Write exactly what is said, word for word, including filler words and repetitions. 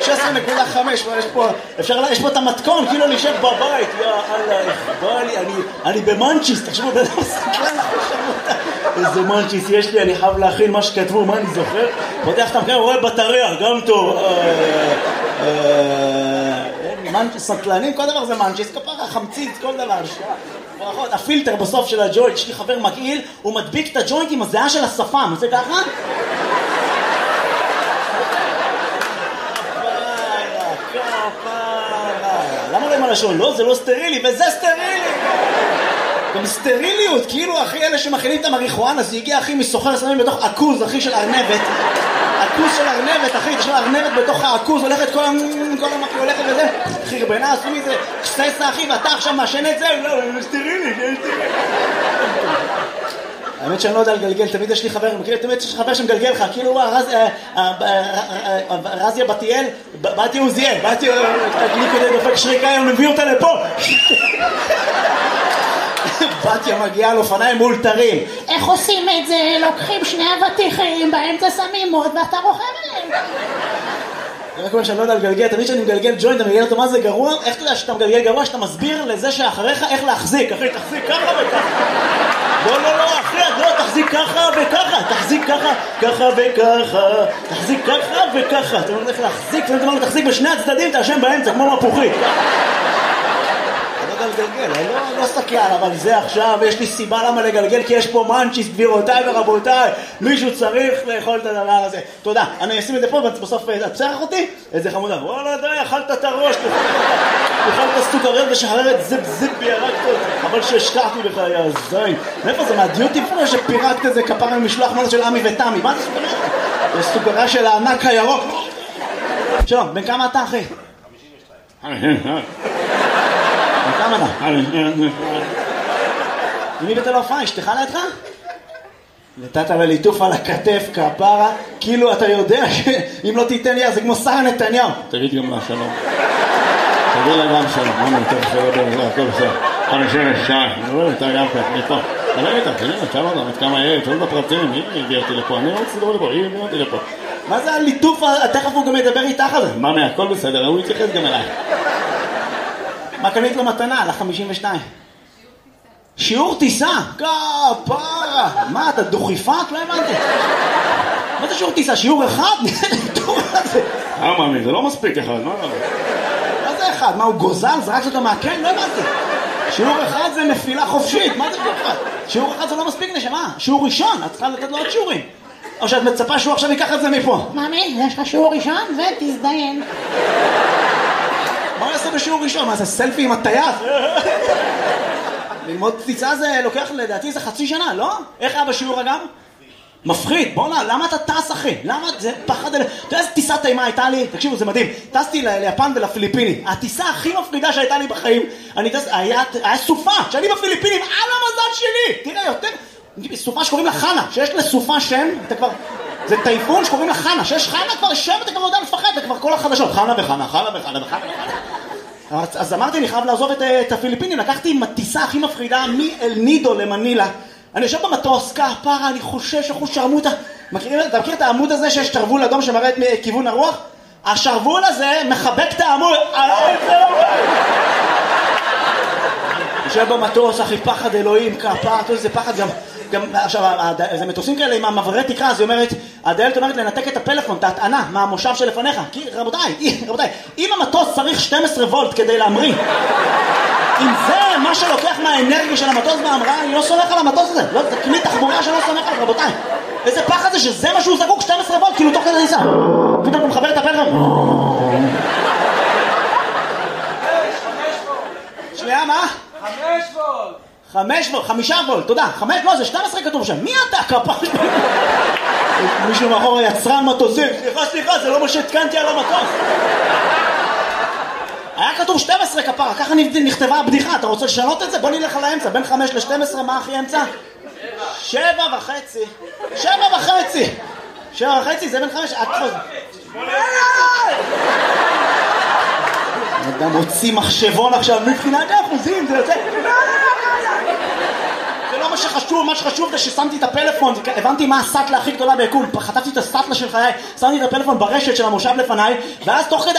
שש עשרה נקודה חמש, יש פה, אפשר, יש פה את המתכון, כאילו להישב בבית, יא אללה, בא לי, אני, אני במנצ'יס, תחשבו, בן אדם סקלן, איזה מנצ'יס יש לי, אני חייב להכין מה שכתבו, מה אני זוכר? פותח את המקרה, רואה בטריה, גם טוב, מנצ'יס, סקלנים, כל דבר זה מנצ'יס, כפרה, חמצית, כל דבר, ברכות, הפילטר בסוף של הג'וינט, יש לי חבר מגעיל, הוא מדביק את הג'וינט עם הזיעה של השפם, זה ככה? למה לא עם הלשון? לא, זה לא סטרילי, וזה סטרילי! גם סטריליות, כאילו אחי אלה שמכינים את המריחואנה, זה הגיע אחי מסוחר סמים בתוך עכוז, אחי של ארנבת. עכוז של ארנבת, אחי, תשמע, ארנבת בתוך העכוז, הולכת כל המקי, הולכת וזה. חרבנה, עשו מזה, קססה אחי, ואתה עכשיו מאשן את זה? לא, זה סטרילי, זה סטרילי. האמת שאני לא יודע לגלגל, תמיד יש לי חבר, תמיד יש לי חבר שמגלגל לך, כאילו רזיה בתיאל, בתיה עוזיאל, בתיה גליקודי דופק שריקה, הם מביא אותה לפה. בתיה מגיעה על אופניים מאולתרים. איך עושים את זה? לוקחים שני אבטיחים, באמצע שמים מוד ואתה רוכב עליהם. זה רק אומר שאני לא יודע לגלגל, תמיד שאני מגלגל ג'וינט, אני מגלגל אותו מה זה גרוע, איך אתה יודע שאתה מגלגל גרוע, שאתה מסביר לזה שאחריך איך להחזיק, אחי, תחזיק ככה וככה. לא, לא, לא, אחי, לא, תחזיק ככה וככה, תחזיק ככה, ככה וככה, תחזיק ככה וככה. אתה אומר איך להחזיק, ואתה אומר תחזיק בשני הצדדים, תאשם באמצע, כמו מפוחית. לגלגל, אני לא, לא סקלן, אבל זה עכשיו, יש לי סיבה למה לגלגל, כי יש פה מנצ'יס, גבירותיי ורבותיי, מישהו צריך לאכול את הדבר הזה. תודה, אני אשים את זה פה, בסוף את צרח אותי, איזה חמודה, וואלה די, אכלת את הראש, אכלת סוכריות ושחררת זיפ זיפ בירקת אותי, אבל שהשקעתי בך, יא זין. מאיפה זה, מהדיוטי פה שפירקת את זה כפרה ממשלוח מנה של עמי ותמי, מה זה סוכריה? זה סוכריה של הענק הירוק. שלום, בן כמה אתה אחי? חמישים ושתיים. כמה אתה? מי בתל אופיים? אשתך לידך? נתת לה ליטוף על הכתף כפרה, כאילו אתה יודע שאם לא תיתן לי, זה כמו שרה נתניהו. תגיד גם לה שלום. תגיד לה גם שלום. מה נתן שלום בזה, הכל בסדר. חמישים ושתיים. אני רואה אותה גם כאן, מפה. תלם איתה, תלם איתה, תשאל אותה, כמה יהיה, תשאל בפרטים, היא הביאה אותי לפה, אני לא רוצה לדבר לפה, היא הביאה אותי לפה. מה זה הליטוף? תכף הוא גם ידבר איתך על זה. מה, הכל בסדר, הוא יתייחס גם אליי. מה קנית לו מתנה? ל-חמישים ושתיים. שיעור טיסה? כפרה. מה, אתה דוכיפת? לא הבנתי. מה זה שיעור טיסה? שיעור אחד? אה, מאמי, זה לא מספיק אחד, מה? מה זה אחד? מה, הוא גוזל? זרק אותו מהקן? לא הבנתי. שיעור אחד זה נפילה חופשית. מה זה שיעור אחד? שיעור אחד זה לא מספיק נשמה. שיעור ראשון, את צריכה לתת לו עוד שיעורים. או שאת מצפה שהוא עכשיו ייקח את זה מפה. מאמי, יש לך שיעור ראשון ותזדיין. מה הוא יעשה בשיעור ראשון? מה זה סלפי עם הטייס? ללמוד טיסה זה לוקח לדעתי זה חצי שנה, לא? איך היה בשיעור אגב? מפחיד, בוא נה, למה אתה טס אחי? למה זה פחד אלה? אתה יודע איזה טיסה טעימה הייתה לי? תקשיבו, זה מדהים. טסתי ליפן ולפיליפינים. הטיסה הכי מפחידה שהייתה לי בחיים, אני טס, היה, היה סופה, שאני בפיליפינים, על המזל שלי! תראה, יותר, סופה שקוראים לה חנה, שיש לה סופה שם, אתה כבר... זה טייפון שקוראים לה חנה, שיש חנה כבר שם, אתה כבר יודע לפחד, זה כבר כל החדשות, חנה וחנה, חנה וחנה וחנה וחנה. אז אמרתי, אני חייב לעזוב את, את הפיליפינים, לקחתי עם הטיסה הכי מפחידה מאל נידו למנילה. אני יושב במטוס, כפרה, אני חושש, אחוז שרמוטה. מכיר, אתה מכיר את העמוד הזה שיש שרבול אדום שמראה את כיוון הרוח? השרבול הזה מחבק את העמוד. יושב במטוס, אחי, פחד אלוהים, כפרה, זה פחד גם... גם, עכשיו, זה מטוסים כאלה עם המעברי תקרה, אז היא אומרת, הדיילת אומרת לנתק את הפלאפון, את ההטענה, מהמושב שלפניך. כי, רבותיי, רבותיי, אם המטוס צריך שתים עשרה וולט כדי להמריא, אם זה מה שלוקח מהאנרגיה של המטוס בהמראה, אני לא סומך על המטוס הזה. לא, זה כלי תחבורה שאני לא סומך על, רבותיי. איזה פחד זה שזה מה שהוא זקוק, שתים עשרה וולט, כאילו תוך כדי ניסה. פתאום הוא מחבר את הפלאפון. שנייה, מה? חמש וולט. חמש וולט, חמישה וולט, תודה. חמש, לא, זה שתים עשרה כתוב שם. מי אתה, כפרה? מישהו מאחור היצרן מטוסים. סליחה, סליחה, זה לא מה שהתקנתי על המטוס. היה כתוב שתים עשרה כפרה, ככה נכתבה הבדיחה. אתה רוצה לשנות את זה? בוא נלך על האמצע. בין חמש ל-שתים עשרה, מה הכי אמצע? שבע וחצי. שבע וחצי. שבע וחצי, זה בין חמש... אדם הוציא מחשבון עכשיו, מבחינת האחוזים, זה יוצא... זה לא מה שחשוב, מה שחשוב זה ששמתי את הפלאפון, הבנתי מה הסטלה הכי גדולה ביקום, חטפתי את הסטלה של חיי, שמתי את הפלאפון ברשת של המושב לפניי, ואז תוך כדי